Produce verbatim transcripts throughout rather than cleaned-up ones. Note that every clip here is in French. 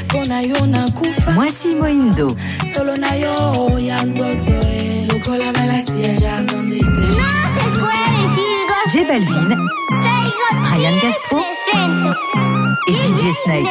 Mwasi Moindo. J Balvin. Ryan Castro. Et D J Snake.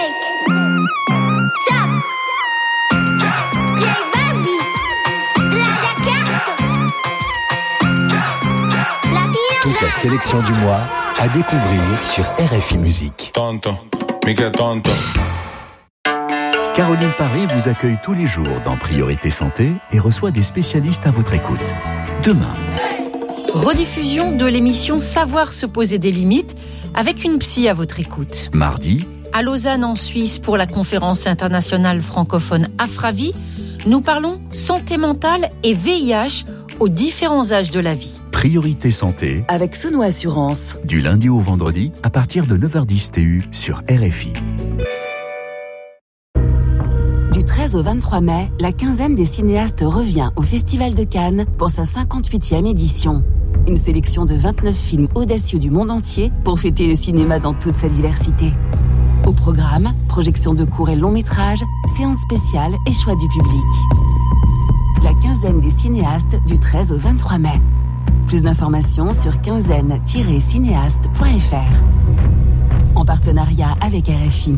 Toute la sélection du mois à découvrir sur R F I Musique. Tonto, Mickey Tonto. Caroline Paré vous accueille tous les jours dans Priorité Santé et reçoit des spécialistes à votre écoute. Demain. Rediffusion de l'émission Savoir se poser des limites avec une psy à votre écoute. Mardi. À Lausanne en Suisse pour la conférence internationale francophone Afravi, nous parlons santé mentale et V I H aux différents âges de la vie. Priorité Santé avec Sono Assurance. Du lundi au vendredi à partir de neuf heures dix T U sur R F I. Du treize au vingt-trois mai, la quinzaine des cinéastes revient au Festival de Cannes pour sa cinquante-huitième édition. Une sélection de vingt-neuf films audacieux du monde entier pour fêter le cinéma dans toute sa diversité. Au programme, projection de courts et longs métrages, séances spéciales et choix du public. La quinzaine des cinéastes du treize au vingt-trois mai. Plus d'informations sur quinzaine tiret cinéaste point f r. En partenariat avec R F I.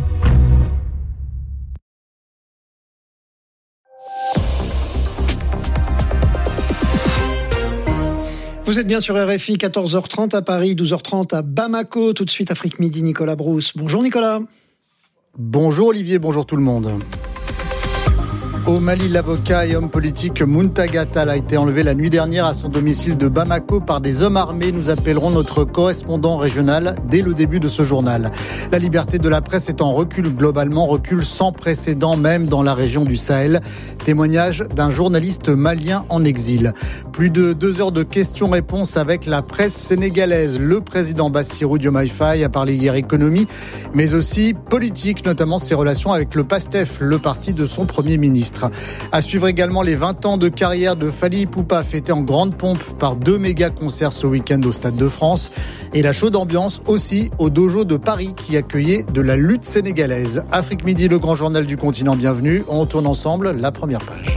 Vous êtes bien sur R F I, quatorze heures trente à Paris, douze heures trente à Bamako. Tout de suite, Afrique Midi, Nicolas Brousse. Bonjour Nicolas. Bonjour Olivier, bonjour tout le monde. Au Mali, l'avocat et homme politique Muntaga Tall a été enlevé la nuit dernière à son domicile de Bamako par des hommes armés. Nous appellerons notre correspondant régional dès le début de ce journal. La liberté de la presse est en recul globalement, recul sans précédent même dans la région du Sahel. Témoignage d'un journaliste malien en exil. Plus de deux heures de questions-réponses avec la presse sénégalaise. Le président Bassirou Diomaye Faye a parlé hier économie, mais aussi politique, notamment ses relations avec le PASTEF, le parti de son Premier ministre. À suivre également les vingt ans de carrière de Fally Ipupa, fêtés en grande pompe par deux méga concerts ce week-end au Stade de France. Et la chaude ambiance aussi au Dojo de Paris qui accueillait de la lutte sénégalaise. Afrique Midi, le grand journal du continent, bienvenue. On tourne ensemble la première page.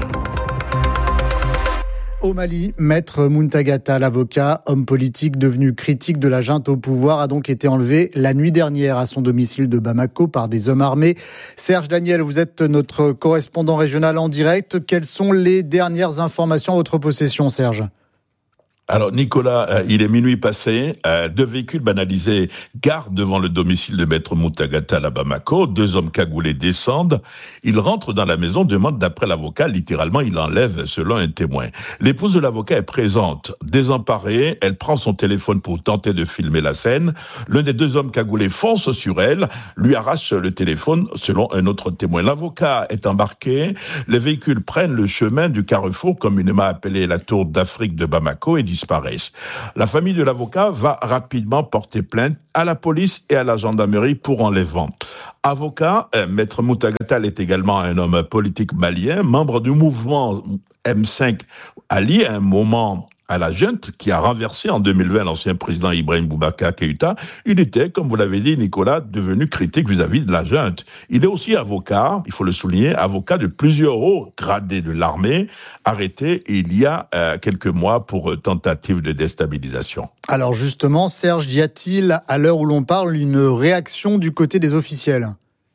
Au Mali, maître Muntaga Tall, l'avocat, homme politique devenu critique de la junte au pouvoir, a donc été enlevé la nuit dernière à son domicile de Bamako par des hommes armés. Serge Daniel, vous êtes notre correspondant régional en direct. Quelles sont les dernières informations à votre possession, Serge ? Alors Nicolas, euh, il est minuit passé, euh, deux véhicules banalisés gardent devant le domicile de maître Muntaga Tall à Bamako, deux hommes cagoulés descendent, ils rentrent dans la maison, demandent d'après l'avocat, littéralement il enlève selon un témoin. L'épouse de l'avocat est présente, désemparée, elle prend son téléphone pour tenter de filmer la scène, l'un des deux hommes cagoulés fonce sur elle, lui arrache le téléphone selon un autre témoin. L'avocat est embarqué, les véhicules prennent le chemin du carrefour communément appelé la Tour d'Afrique de Bamako et disparaissent. La famille de l'avocat va rapidement porter plainte à la police et à la gendarmerie pour enlèvement. Avocat, euh, maître Muntaga Tall est également un homme politique malien, membre du mouvement M cinq, allié à un moment à la junte qui a renversé en deux mille vingt l'ancien président Ibrahim Boubacar Keïta. Il était, comme vous l'avez dit Nicolas, devenu critique vis-à-vis de la junte. Il est aussi avocat, il faut le souligner, avocat de plusieurs hauts gradés de l'armée, arrêté il y a euh, quelques mois pour euh, tentative de déstabilisation. Alors justement, Serge, y a-t-il, à l'heure où l'on parle, une réaction du côté des officiels ?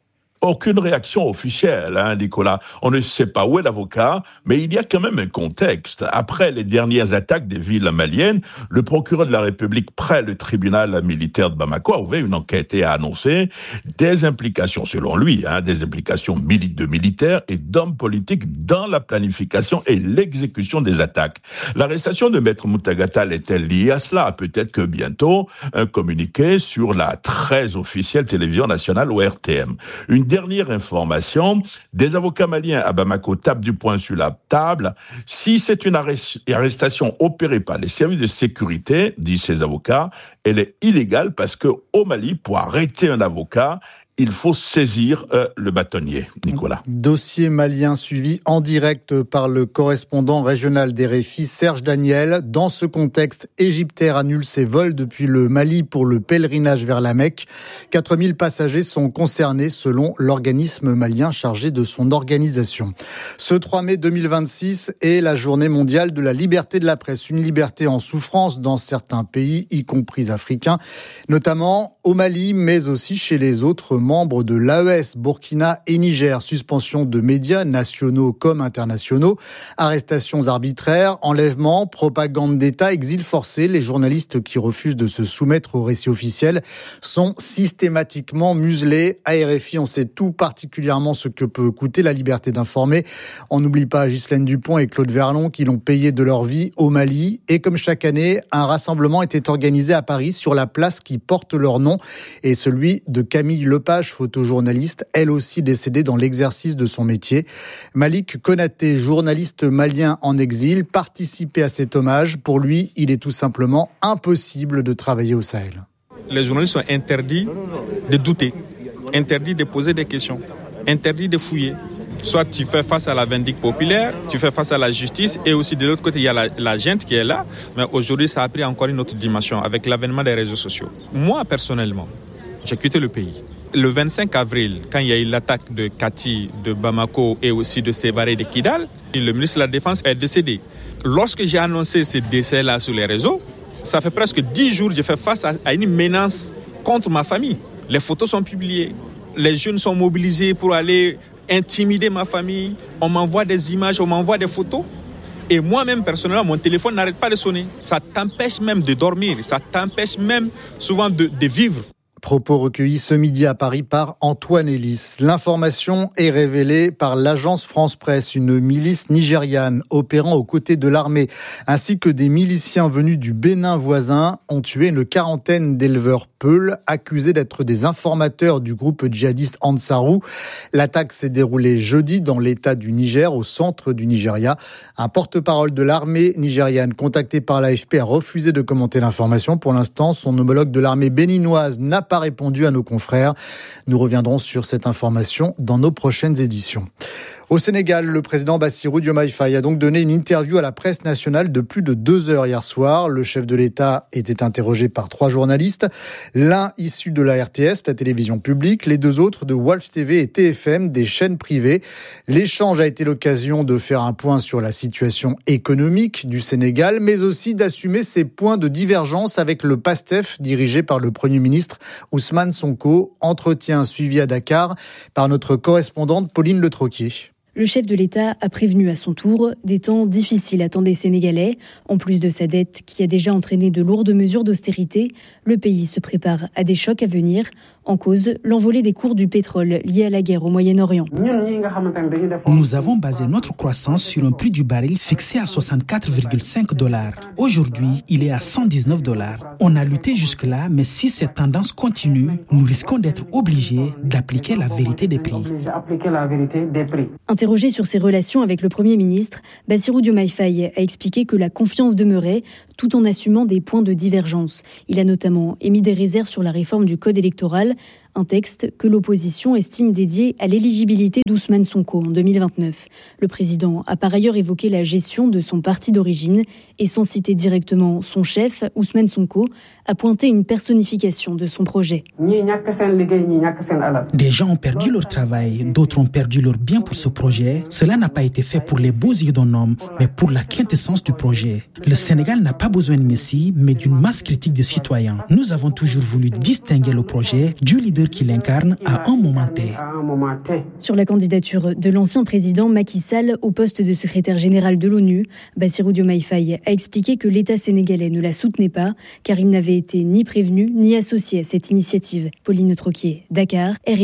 Aucune réaction officielle, hein, Nicolas. On ne sait pas où est l'avocat, mais il y a quand même un contexte. Après les dernières attaques des villes maliennes, le procureur de la République près le tribunal militaire de Bamako a ouvert une enquête et a annoncé des implications, selon lui, hein, des implications de militaires et d'hommes politiques dans la planification et l'exécution des attaques. L'arrestation de maître Muntaga Tall est-elle liée à cela ? Peut-être que bientôt, un communiqué sur la très officielle télévision nationale ou R T M. Une dernière information, des avocats maliens à Bamako tapent du poing sur la table. Si c'est une arrestation opérée par les services de sécurité, disent ces avocats, elle est illégale parce que au Mali, pour arrêter un avocat, il faut saisir euh, le bâtonnier, Nicolas. Dossier malien suivi en direct par le correspondant régional des R F I, Serge Daniel. Dans ce contexte, Égyptair annule ses vols depuis le Mali pour le pèlerinage vers la Mecque. quatre mille passagers sont concernés selon l'organisme malien chargé de son organisation. Ce trois mai deux mille vingt-six est la journée mondiale de la liberté de la presse. Une liberté en souffrance dans certains pays, y compris africains, notamment au Mali, mais aussi chez les autres membres de l'A E S, Burkina et Niger. Suspension de médias nationaux comme internationaux, arrestations arbitraires, enlèvements, propagande d'État, exil forcé. Les journalistes qui refusent de se soumettre au récit officiel sont systématiquement muselés. À R F I, on sait tout particulièrement ce que peut coûter la liberté d'informer. On n'oublie pas Ghislaine Dupont et Claude Verlon qui l'ont payé de leur vie au Mali. Et comme chaque année, un rassemblement était organisé à Paris sur la place qui porte leur nom et celui de Camille Lepage, photojournaliste, elle aussi décédée dans l'exercice de son métier. Malik Konaté, journaliste malien en exil, participait à cet hommage. Pour lui, il est tout simplement impossible de travailler au Sahel. Les journalistes sont interdits de douter, interdits de poser des questions, interdits de fouiller. Soit tu fais face à la vindicte populaire, tu fais face à la justice, et aussi de l'autre côté, il y a la, la gente qui est là. Mais aujourd'hui, ça a pris encore une autre dimension avec l'avènement des réseaux sociaux. Moi, personnellement, j'ai quitté le pays. Le vingt-cinq avril, quand il y a eu l'attaque de Kati, de Bamako et aussi de Sévaré de Kidal, le ministre de la Défense est décédé. Lorsque j'ai annoncé ce décès-là sur les réseaux, ça fait presque dix jours que je fais face à, à une menace contre ma famille. Les photos sont publiées, les jeunes sont mobilisés pour aller intimider ma famille, on m'envoie des images, on m'envoie des photos. Et moi-même, personnellement, mon téléphone n'arrête pas de sonner. Ça t'empêche même de dormir, ça t'empêche même souvent de, de vivre. Propos recueillis ce midi à Paris par Antoine Ellis. L'information est révélée par l'agence France Presse. Une milice nigériane opérant aux côtés de l'armée ainsi que des miliciens venus du Bénin voisin ont tué une quarantaine d'éleveurs Peuls accusés d'être des informateurs du groupe djihadiste Ansarou. L'attaque s'est déroulée jeudi dans l'état du Niger, au centre du Nigeria. Un porte-parole de l'armée nigériane contacté par l'A F P a refusé de commenter l'information. Pour l'instant, son homologue de l'armée béninoise n'a pas répondu à nos confrères. Nous reviendrons sur cette information dans nos prochaines éditions. Au Sénégal, le président Bassirou Diomaye Faye a donc donné une interview à la presse nationale de plus de deux heures hier soir. Le chef de l'État était interrogé par trois journalistes, l'un issu de la R T S, la télévision publique, les deux autres de Walf T V et T F M, des chaînes privées. L'échange a été l'occasion de faire un point sur la situation économique du Sénégal, mais aussi d'assumer ses points de divergence avec le PASTEF, dirigé par le Premier ministre Ousmane Sonko. Entretien suivi à Dakar par notre correspondante Pauline Le Troquier. Le chef de l'État a prévenu à son tour des temps difficiles attendent les Sénégalais. En plus de sa dette qui a déjà entraîné de lourdes mesures d'austérité, le pays se prépare à des chocs à venir. En cause, l'envolée des cours du pétrole lié à la guerre au Moyen-Orient. Nous avons basé notre croissance sur un prix du baril fixé à soixante-quatre virgule cinq dollars. Aujourd'hui, il est à cent dix-neuf dollars. On a lutté jusque-là, mais si cette tendance continue, nous risquons d'être obligés d'appliquer la vérité des prix. Interrogé sur ses relations avec le Premier ministre, Bassirou Diomaye Faye a expliqué que la confiance demeurait tout en assumant des points de divergence. Il a notamment émis des réserves sur la réforme du code électoral, un texte que l'opposition estime dédié à l'éligibilité d'Ousmane Sonko en deux mille vingt-neuf. Le président a par ailleurs évoqué la gestion de son parti d'origine et sans citer directement son chef, Ousmane Sonko, a pointé une personnification de son projet. Des gens ont perdu leur travail, d'autres ont perdu leur bien pour ce projet. Cela n'a pas été fait pour les beaux yeux d'un homme, mais pour la quintessence du projet. Le Sénégal n'a pas besoin de messie, mais d'une masse critique de citoyens. Nous avons toujours voulu distinguer le projet du leader qui l'incarne à un moment T. Sur la candidature de l'ancien président Macky Sall au poste de secrétaire général de l'ONU, Bassirou Diomaye Faye a expliqué que l'État sénégalais ne la soutenait pas, car il n'avait été ni prévenu ni associé à cette initiative. Pauline Troquier, Dakar, R F I.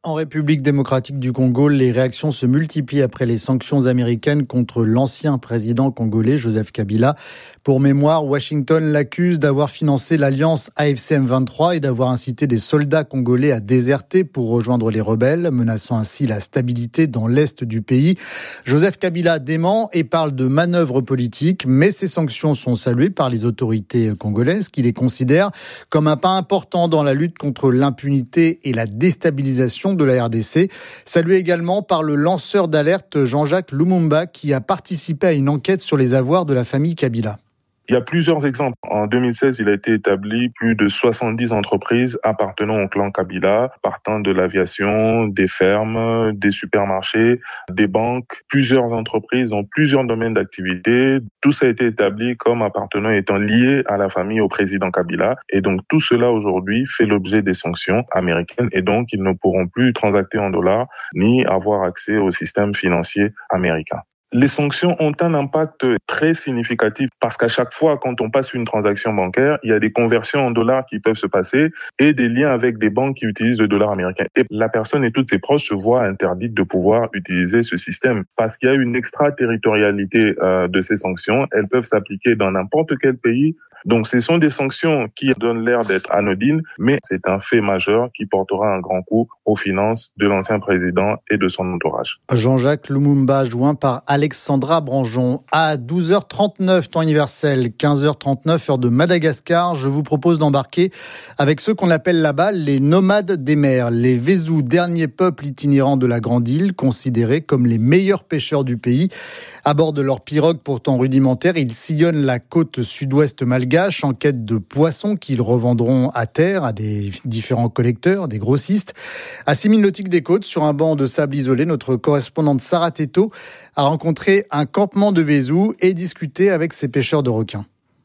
En République démocratique du Congo, les réactions se multiplient après les sanctions américaines contre l'ancien président congolais Joseph Kabila. Pour mémoire, Washington l'accuse d'avoir financé l'alliance A F C M vingt-trois et d'avoir incité des soldats congolais à déserter pour rejoindre les rebelles, menaçant ainsi la stabilité dans l'est du pays. Joseph Kabila dément et parle de manœuvres politiques, mais ces sanctions sont saluées par les autorités congolaises qui les considèrent comme un pas important dans la lutte contre l'impunité et la déstabilisation de la R D C. Salué également par le lanceur d'alerte Jean-Jacques Lumumba qui a participé à une enquête sur les avoirs de la famille Kabila. Il y a plusieurs exemples. En deux mille seize, il a été établi plus de soixante-dix entreprises appartenant au clan Kabila, partant de l'aviation, des fermes, des supermarchés, des banques, plusieurs entreprises dans plusieurs domaines d'activité. Tout ça a été établi comme appartenant et étant lié à la famille au président Kabila. Et donc tout cela aujourd'hui fait l'objet des sanctions américaines et donc ils ne pourront plus transacter en dollars ni avoir accès au système financier américain. Les sanctions ont un impact très significatif parce qu'à chaque fois, quand on passe une transaction bancaire, il y a des conversions en dollars qui peuvent se passer et des liens avec des banques qui utilisent le dollar américain. Et la personne et toutes ses proches se voient interdites de pouvoir utiliser ce système parce qu'il y a une extraterritorialité euh, de ces sanctions. Elles peuvent s'appliquer dans n'importe quel pays. Donc, ce sont des sanctions qui donnent l'air d'être anodines, mais c'est un fait majeur qui portera un grand coup aux finances de l'ancien président et de son entourage. Jean-Jacques Lumumba, joint par Alexandra Branjon. À douze heures trente-neuf, temps universel, quinze heures trente-neuf, heure de Madagascar, je vous propose d'embarquer avec ceux qu'on appelle là-bas les nomades des mers, les Vezou, dernier peuple itinérant de la Grande Île, considérés comme les meilleurs pêcheurs du pays. À bord de leur pirogue pourtant rudimentaire, ils sillonnent la côte sud-ouest malgache en quête de poissons qu'ils revendront à terre à des différents collecteurs, des grossistes. À six mille nautiques des côtes, sur un banc de sable isolé, notre correspondante Sarah Teto a rencontré un campement de Vezou et discuté avec ces pêcheurs de requins.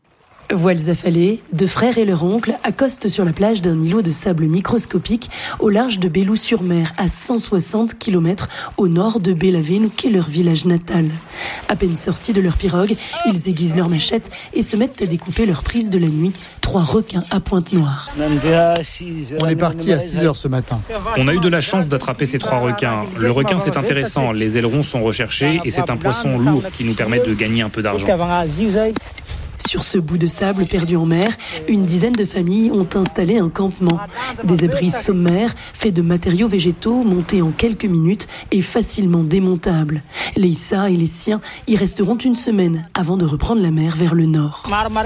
Voiles affalées, deux frères et leur oncle accostent sur la plage d'un îlot de sable microscopique au large de Belou-sur-Mer, à cent soixante kilomètres au nord de Belavenu, qui est leur village natal. À peine sortis de leur pirogue, ils aiguisent leurs machettes et se mettent à découper leur prise de la nuit. Trois requins à pointe noire. On est parti à six heures ce matin. On a eu de la chance d'attraper ces trois requins. Le requin, c'est intéressant, les ailerons sont recherchés et c'est un poisson lourd qui nous permet de gagner un peu d'argent. Sur ce bout de sable perdu en mer, une dizaine de familles ont installé un campement. Des abris sommaires faits de matériaux végétaux montés en quelques minutes et facilement démontables. Leïssa et les siens y resteront une semaine avant de reprendre la mer vers le nord.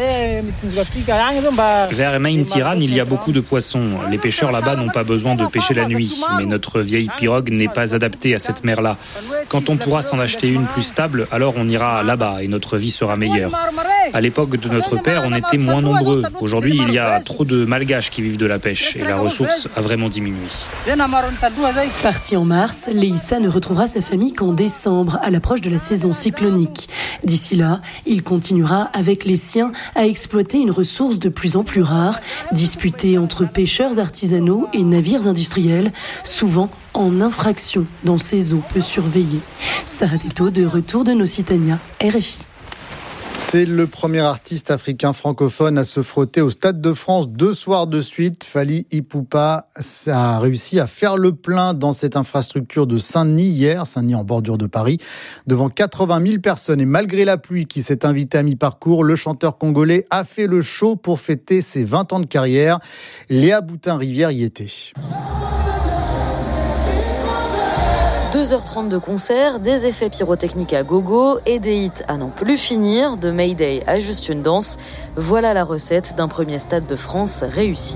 Vers Main Tiran, il y a beaucoup de poissons. Les pêcheurs là-bas n'ont pas besoin de pêcher la nuit, mais notre vieille pirogue n'est pas adaptée à cette mer-là. Quand on pourra s'en acheter une plus stable, alors on ira là-bas et notre vie sera meilleure. À l'époque de notre père, on était moins nombreux. Aujourd'hui, il y a trop de malgaches qui vivent de la pêche et la ressource a vraiment diminué. Parti en mars, Leïssa ne retrouvera sa famille qu'en décembre, à l'approche de la saison cyclonique. D'ici là, il continuera avec les siens à exploiter une ressource de plus en plus rare, disputée entre pêcheurs artisanaux et navires industriels, souvent en infraction dans ces eaux peu surveillées. Sarah Teto, de retour de Nocitania, R F I. C'est le premier artiste africain francophone à se frotter au Stade de France deux soirs de suite. Fally Ipupa a réussi à faire le plein dans cette infrastructure de Saint-Denis hier, Saint-Denis en bordure de Paris, devant quatre-vingt mille personnes. Et malgré la pluie qui s'est invitée à mi-parcours, le chanteur congolais a fait le show pour fêter ses vingt ans de carrière. Léa Boutin-Rivière y était. deux heures trente de concert, des effets pyrotechniques à gogo et des hits à n'en plus finir, de Mayday à juste une danse. Voilà la recette d'un premier Stade de France réussi.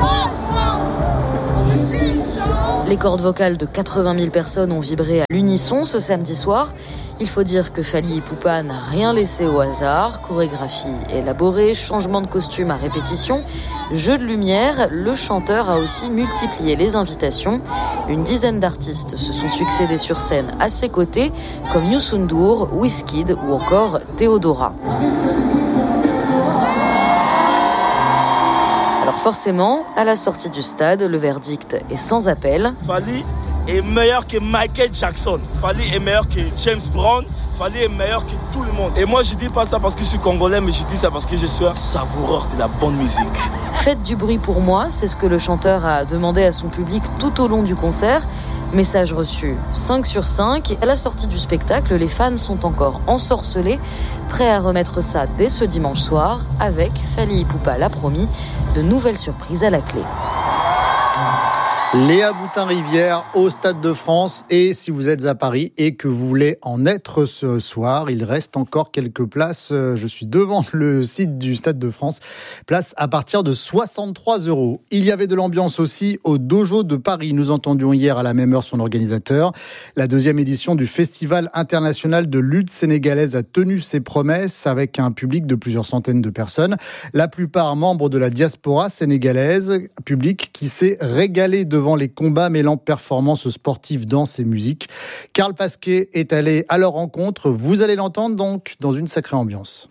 Les cordes vocales de quatre-vingt mille personnes ont vibré à l'unisson ce samedi soir. Il faut dire que Fally Ipupa n'a rien laissé au hasard. Chorégraphie élaborée, changement de costume à répétition, jeu de lumière. Le chanteur a aussi multiplié les invitations. Une dizaine d'artistes se sont succédés sur scène à ses côtés, comme Youssou N'Dour, Wizkid ou encore Théodora. Alors forcément, à la sortie du stade, le verdict est sans appel. Fally est meilleur que Michael Jackson. Fally est meilleur que James Brown. Fally est meilleur que tout le monde. Et moi, je dis pas ça parce que je suis congolais, mais je dis ça parce que je suis un savoureur de la bonne musique. Faites du bruit pour moi, c'est ce que le chanteur a demandé à son public tout au long du concert. Message reçu cinq sur cinq. À la sortie du spectacle, les fans sont encore ensorcelés, prêts à remettre ça dès ce dimanche soir, avec, Fally Ipupa l'a promis, de nouvelles surprises à la clé. Léa Boutin-Rivière au Stade de France. Et si vous êtes à Paris et que vous voulez en être ce soir, il reste encore quelques places. Je suis devant le site du Stade de France. Place à partir de soixante-trois euros. Il y avait de l'ambiance aussi au Dojo de Paris. Nous entendions hier à la même heure son organisateur. La deuxième édition du Festival international de lutte sénégalaise a tenu ses promesses avec un public de plusieurs centaines de personnes. La plupart membres de la diaspora sénégalaise, public qui s'est régalé devant devant les combats mêlant performances sportives, danse et musique. Karl Pasquet est allé à leur rencontre. Vous allez l'entendre donc dans une sacrée ambiance.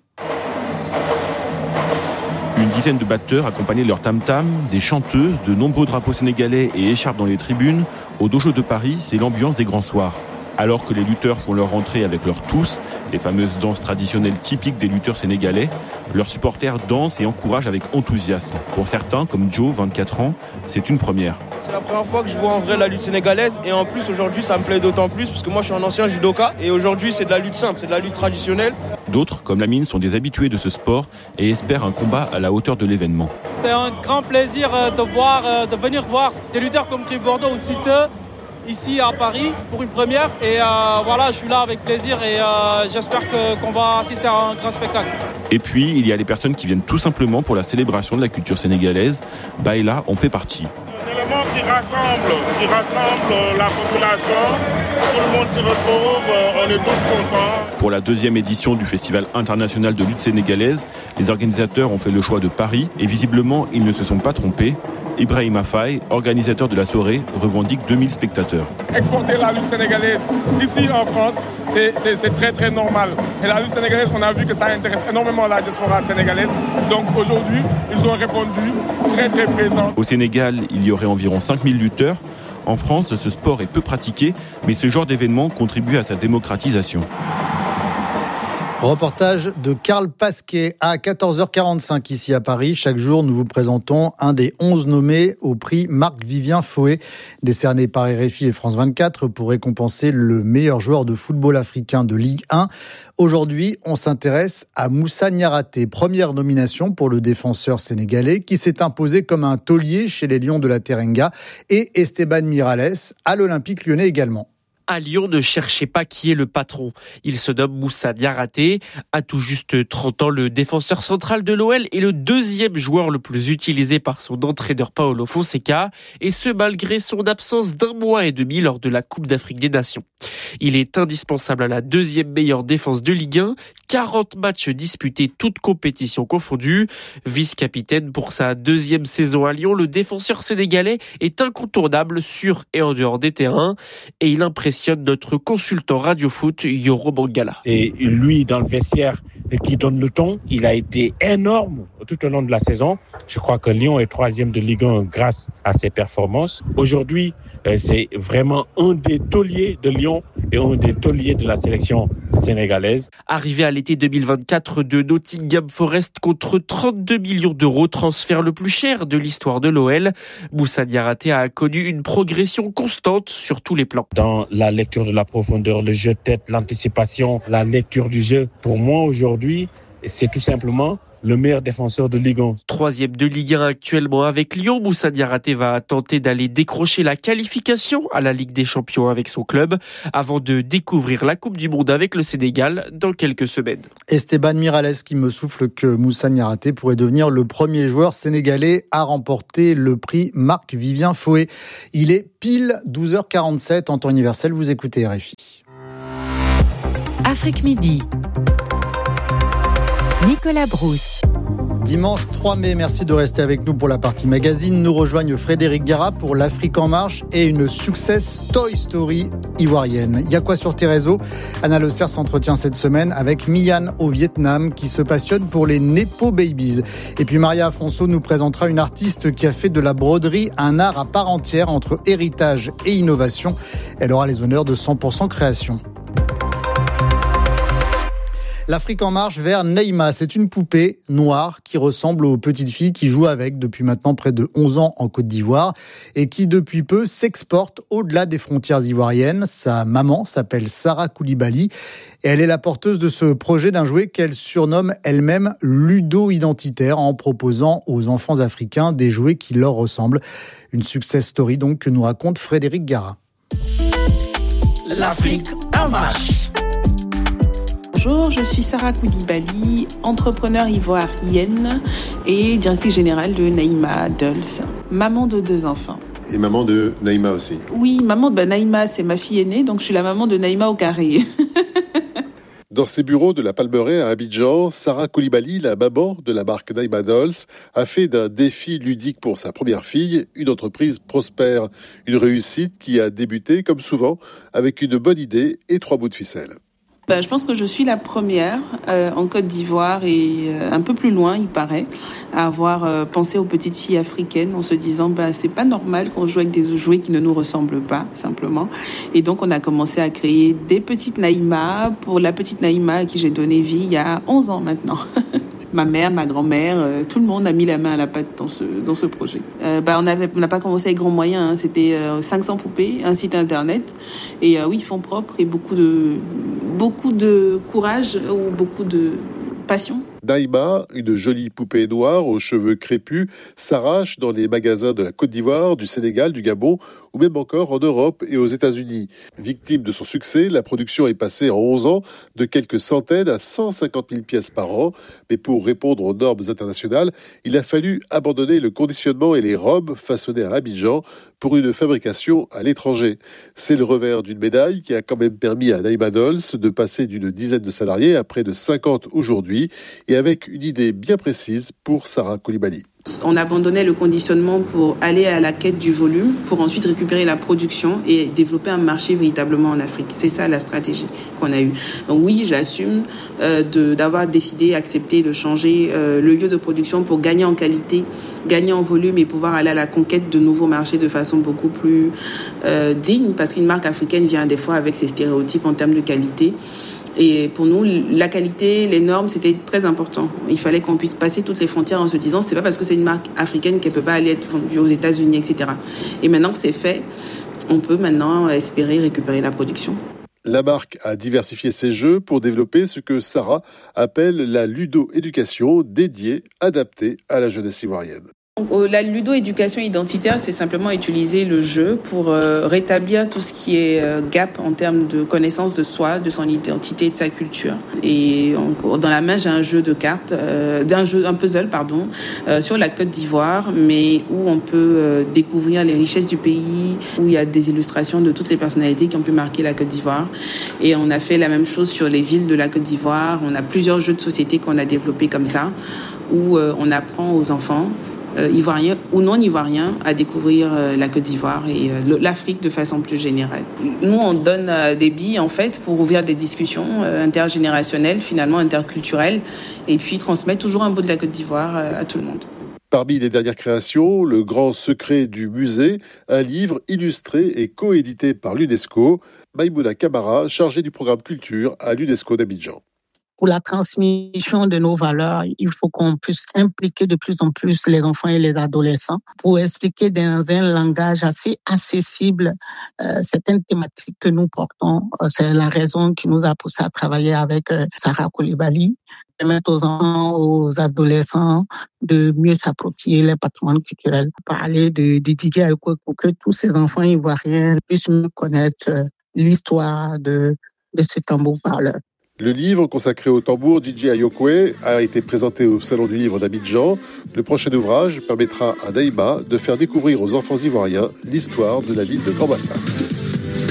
Une dizaine de batteurs accompagnaient leur tam-tam, des chanteuses, de nombreux drapeaux sénégalais et écharpes dans les tribunes. Au Dojo de Paris, c'est l'ambiance des grands soirs. Alors que les lutteurs font leur entrée avec leurs tous, les fameuses danses traditionnelles typiques des lutteurs sénégalais, leurs supporters dansent et encouragent avec enthousiasme. Pour certains, comme Joe, vingt-quatre ans, c'est une première. C'est la première fois que je vois en vrai la lutte sénégalaise et en plus aujourd'hui ça me plaît d'autant plus parce que moi je suis un ancien judoka et aujourd'hui c'est de la lutte simple, c'est de la lutte traditionnelle. D'autres, comme Lamine, sont des habitués de ce sport et espèrent un combat à la hauteur de l'événement. C'est un grand plaisir de voir, de venir voir des lutteurs comme Gris Bordeaux ou Citeux ici à Paris pour une première et euh, voilà je suis là avec plaisir et euh, j'espère que, qu'on va assister à un grand spectacle. Et puis il y a les personnes qui viennent tout simplement pour la célébration de la culture sénégalaise. Baïla en fait partie. Un élément qui rassemble, qui rassemble la population, tout le monde se retrouve, on est tous contents. Pour la deuxième édition du Festival international de lutte sénégalaise, les organisateurs ont fait le choix de Paris et visiblement ils ne se sont pas trompés. Ibrahim Afay, organisateur de la soirée, revendique deux mille spectateurs. Exporter la lutte sénégalaise ici en France, c'est, c'est, c'est très très normal. Et la lutte sénégalaise, on a vu que ça intéresse énormément la diaspora sénégalaise. Donc aujourd'hui, ils ont répondu très très présent. Au Sénégal, il y aurait environ cinq mille lutteurs. En France, ce sport est peu pratiqué, mais ce genre d'événement contribue à sa démocratisation. Reportage de Karl Pasquet à quatorze heures quarante-cinq ici à Paris. Chaque jour, nous vous présentons un des onze nommés au prix Marc-Vivien Foé, décerné par R F I et France vingt-quatre pour récompenser le meilleur joueur de football africain de Ligue un. Aujourd'hui, on s'intéresse à Moussa Niaraté. Première nomination pour le défenseur sénégalais qui s'est imposé comme un taulier chez les Lions de la Teranga et Esteban Miralles à l'Olympique Lyonnais également. À Lyon, ne cherchez pas qui est le patron. Il se nomme Moussa Niaraté. À tout juste trente ans, le défenseur central de l'O L est le deuxième joueur le plus utilisé par son entraîneur Paulo Fonseca, et ce malgré son absence d'un mois et demi lors de la Coupe d'Afrique des Nations. Il est indispensable à la deuxième meilleure défense de Ligue un, quarante matchs disputés, toutes compétitions confondues. Vice-capitaine pour sa deuxième saison à Lyon, le défenseur sénégalais est incontournable sur et en dehors des terrains, et il impressionne notre consultant radio foot Yoro Mangala. C'est lui dans le vestiaire qui donne le ton. Il a été énorme tout au long de la saison. Je crois que Lyon est troisième de Ligue un grâce à ses performances. Aujourd'hui, c'est vraiment un des tauliers de Lyon et un des tauliers de la sélection sénégalaise. Arrivé à l'été deux mille vingt-quatre de Nottingham Forest contre trente-deux millions d'euros, transfert le plus cher de l'histoire de l'O L, Moussa Niaraté a connu une progression constante sur tous les plans. Dans la lecture de la profondeur, le jeu de tête, l'anticipation, la lecture du jeu, pour moi aujourd'hui, c'est tout simplement le meilleur défenseur de Ligue un. Troisième de Ligue un actuellement avec Lyon, Moussa Niaraté va tenter d'aller décrocher la qualification à la Ligue des Champions avec son club avant de découvrir la Coupe du Monde avec le Sénégal dans quelques semaines. Esteban Miralles qui me souffle que Moussa Niaraté pourrait devenir le premier joueur sénégalais à remporter le prix Marc-Vivien Foé. Il est pile douze heures quarante-sept en temps universel, vous écoutez R F I. Afrique Midi. Nicolas Brousse. Dimanche trois mai, merci de rester avec nous pour la partie magazine. Nous rejoignent Frédéric Gara pour l'Afrique en marche et une success Toy Story ivoirienne. Il y a quoi sur tes réseaux ? Anna Le Cerf s'entretient cette semaine avec Mian au Vietnam qui se passionne pour les Nepo Babies. Et puis Maria Afonso nous présentera une artiste qui a fait de la broderie un art à part entière entre héritage et innovation. Elle aura les honneurs de cent pour cent création. L'Afrique en marche vers Naïma. C'est une poupée noire qui ressemble aux petites filles qui jouent avec depuis maintenant près de onze ans en Côte d'Ivoire et qui depuis peu s'exporte au-delà des frontières ivoiriennes. Sa maman s'appelle Sarah Koulibaly et elle est la porteuse de ce projet d'un jouet qu'elle surnomme elle-même ludo-identitaire en proposant aux enfants africains des jouets qui leur ressemblent. Une success story donc que nous raconte Frédéric Gara. L'Afrique en marche. Bonjour, je suis Sarah Koulibaly, entrepreneur ivoirienne et directrice générale de Naïma Adults, maman de deux enfants. Et maman de Naïma aussi. Oui, maman de bah, Naïma, c'est ma fille aînée, donc je suis la maman de Naïma au carré. Dans ses bureaux de la Palmeraie à Abidjan, Sarah Koulibaly, la maman de la marque Naïma Dolls, a fait d'un défi ludique pour sa première fille une entreprise prospère. Une réussite qui a débuté, comme souvent, avec une bonne idée et trois bouts de ficelle. Bah, je pense que je suis la première euh, en Côte d'Ivoire et euh, un peu plus loin, il paraît, à avoir euh, pensé aux petites filles africaines en se disant bah c'est pas normal qu'on joue avec des jouets qui ne nous ressemblent pas, simplement. Et donc on a commencé à créer des petites Naïma pour la petite Naïma à qui j'ai donné vie il y a onze ans maintenant. Ma mère, ma grand-mère, euh, tout le monde a mis la main à la pâte dans ce dans ce projet. Euh, bah on avait on n'a pas commencé avec grands moyens, hein. C'était euh, cinq cents poupées, un site internet et euh, oui, fonds propres et beaucoup de beaucoup de courage ou beaucoup de passion. Naïma, une jolie poupée noire aux cheveux crépus, s'arrache dans les magasins de la Côte d'Ivoire, du Sénégal, du Gabon ou même encore en Europe et aux États-Unis. Victime de son succès, la production est passée en onze ans de quelques centaines à cent cinquante mille pièces par an. Mais pour répondre aux normes internationales, il a fallu abandonner le conditionnement et les robes façonnées à Abidjan pour une fabrication à l'étranger. C'est le revers d'une médaille qui a quand même permis à Naïma Dolls de passer d'une dizaine de salariés à près de cinquante aujourd'hui et avec une idée bien précise pour Sarah Koulibaly. On abandonnait le conditionnement pour aller à la quête du volume, pour ensuite récupérer la production et développer un marché véritablement en Afrique. C'est ça la stratégie qu'on a eue. Donc oui, j'assume euh, de, d'avoir décidé, accepté de changer euh, le lieu de production pour gagner en qualité, gagner en volume et pouvoir aller à la conquête de nouveaux marchés de façon beaucoup plus euh, digne, parce qu'une marque africaine vient des fois avec ses stéréotypes en termes de qualité. Et pour nous, la qualité, les normes, c'était très important. Il fallait qu'on puisse passer toutes les frontières en se disant, c'est pas parce que c'est une marque africaine qu'elle peut pas aller être vendue aux États-Unis, et cetera. Et maintenant que c'est fait, on peut maintenant espérer récupérer la production. La marque a diversifié ses jeux pour développer ce que Sarah appelle la ludo-éducation dédiée, adaptée à la jeunesse ivoirienne. La ludo-éducation identitaire, c'est simplement utiliser le jeu pour euh, rétablir tout ce qui est euh, gap en termes de connaissance de soi, de son identité et de sa culture. Et on, dans la main, j'ai un jeu de cartes, euh, d'un jeu, un puzzle, pardon, euh, sur la Côte d'Ivoire, mais où on peut euh, découvrir les richesses du pays, où il y a des illustrations de toutes les personnalités qui ont pu marquer la Côte d'Ivoire. Et on a fait la même chose sur les villes de la Côte d'Ivoire. On a plusieurs jeux de société qu'on a développés comme ça, où euh, on apprend aux enfants Euh, ivoiriens ou non ivoiriens à découvrir euh, la Côte d'Ivoire et euh, l'Afrique de façon plus générale. Nous, on donne euh, des billes en fait pour ouvrir des discussions euh, intergénérationnelles, finalement interculturelles, et puis transmettre toujours un bout de la Côte d'Ivoire euh, à tout le monde. Parmi les dernières créations, le grand secret du musée, un livre illustré et coédité par l'UNESCO. Maïmouna Kamara, chargée du programme culture à l'UNESCO d'Abidjan. Pour la transmission de nos valeurs, il faut qu'on puisse impliquer de plus en plus les enfants et les adolescents pour expliquer dans un langage assez accessible euh, certaines thématiques que nous portons. C'est la raison qui nous a poussé à travailler avec euh, Sarah Koulibaly, permettre aux enfants, aux adolescents de mieux s'approprier les patrimoines culturels. Parler de, de D J Ayokwe pour que tous ces enfants ivoiriens puissent mieux connaître euh, l'histoire de, de ce tambour parleur. Le livre consacré au tambour D J Ayokwe a été présenté au Salon du Livre d'Abidjan. Le prochain ouvrage permettra à Naïma de faire découvrir aux enfants ivoiriens l'histoire de la ville de Grand Bassam.